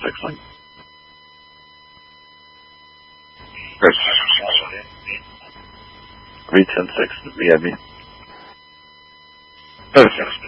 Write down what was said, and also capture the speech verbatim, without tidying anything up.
six link. V ten six, V I B. Oh, six.